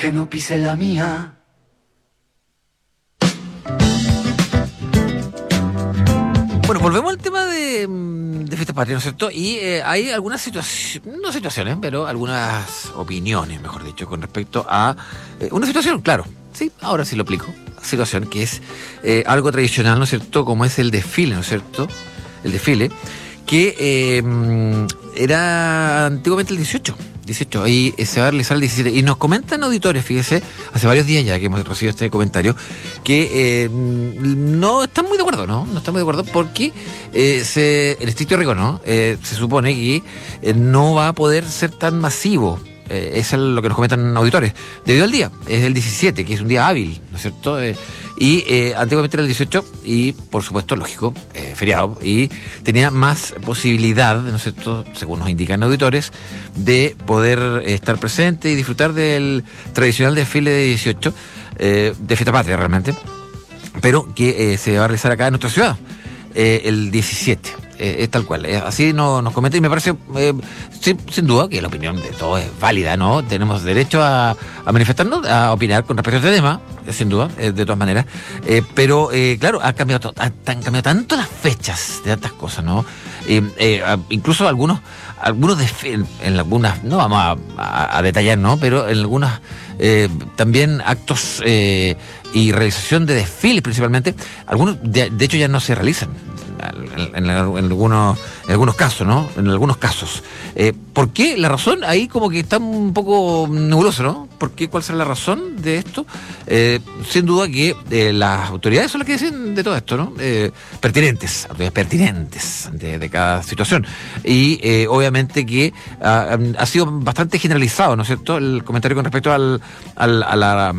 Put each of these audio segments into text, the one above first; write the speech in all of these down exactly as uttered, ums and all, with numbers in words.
que no pise la mía. Bueno, volvemos al tema de, de Fiesta Patria, ¿no es cierto? Y eh, hay algunas situaciones, no situaciones, pero algunas opiniones, mejor dicho, con respecto a eh, una situación, claro, sí, ahora sí lo aplico, situación que es eh, algo tradicional, ¿no es cierto? Como es el desfile, ¿no es cierto? El desfile, que eh, era antiguamente el dieciocho. dieciocho, ahí se va a realizar el diecisiete. Y nos comentan auditores, fíjese, hace varios días ya que hemos recibido este comentario, que eh, no están muy de acuerdo, ¿no? No están muy de acuerdo porque eh, se, en estricto rigor, ¿no? Eh, se supone que eh, no va a poder ser tan masivo. Eh, eso es lo que nos comentan auditores. Debido al día, es el diecisiete, que es un día hábil, ¿no es cierto? Eh, y eh, antiguamente era el dieciocho y, por supuesto, lógico, eh, feriado, y tenía más posibilidad, ¿no es cierto?, según nos indican auditores, de poder eh, estar presente y disfrutar del tradicional desfile de dieciocho, eh, de Fiesta Patria realmente, pero que eh, se va a realizar acá en nuestra ciudad, eh, el diecisiete. Eh, es tal cual, eh, así no, nos comenta y me parece eh, sin, sin duda que la opinión de todos es válida, ¿no? Tenemos derecho a, a manifestarnos, a opinar con respecto a este tema, eh, sin duda, eh, de todas maneras, eh, pero eh, claro, ha cambiado, to- han, han cambiado tanto las fechas de tantas cosas, ¿no? Eh, eh, a- incluso algunos, algunos desfiles, en algunas, no vamos a, a, a detallar, ¿no? Pero en algunas eh, también actos eh, y realización de desfiles principalmente, algunos de, de hecho ya no se realizan. En, en, en, algunos, en algunos casos, ¿no? En algunos casos. Eh, ¿Por qué? La razón ahí como que está un poco nebuloso, ¿no? ¿Por qué? ¿Cuál será la razón de esto? Eh, sin duda que eh, las autoridades son las que dicen de todo esto, ¿no? Eh, pertinentes, autoridades pertinentes de, de cada situación. Y eh, obviamente que uh, ha sido bastante generalizado, ¿no es cierto? El comentario con respecto al, al a la...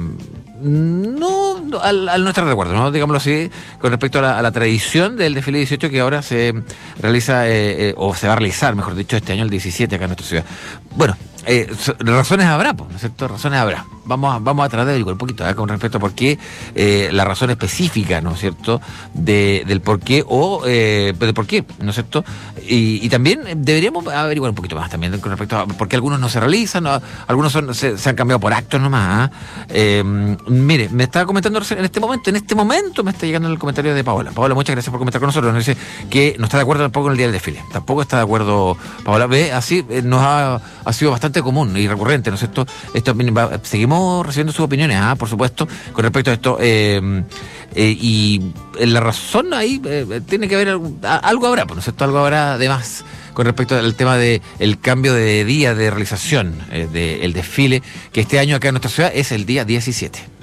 No, no al, al no estar de acuerdo, ¿no? Digámoslo así, con respecto a la, a la tradición del desfile dieciocho que ahora se realiza, eh, eh, o se va a realizar, mejor dicho, este año el diecisiete acá en nuestra ciudad. Bueno, eh, razones habrá, ¿no es cierto? Razones habrá. Vamos a, vamos a tratar de averiguar un poquito ¿eh? con respecto a por qué, eh, la razón específica, ¿no es cierto?, de, del por qué o eh, del por qué, ¿no es cierto? Y, y también deberíamos averiguar un poquito más también con respecto a por qué algunos no se realizan, ¿no? Algunos son, se, se han cambiado por actos nomás. ¿eh? Eh, mire, me estaba comentando en este momento, en este momento me está llegando el comentario de Paola. Paola, muchas gracias por comentar con nosotros. Nos dice que no está de acuerdo tampoco en el día del desfile. Tampoco está de acuerdo, Paola. Ve, así eh, nos ha, ha sido bastante común y recurrente, ¿no es cierto? Esto, seguimos recibiendo sus opiniones, ¿ah? Por supuesto, con respecto a esto. Eh, eh, y la razón ahí eh, tiene que haber algo, algo habrá, ¿no es cierto? Algo habrá de más con respecto al tema del de cambio de día de realización eh, del desfile, que este año acá en nuestra ciudad es el día diecisiete.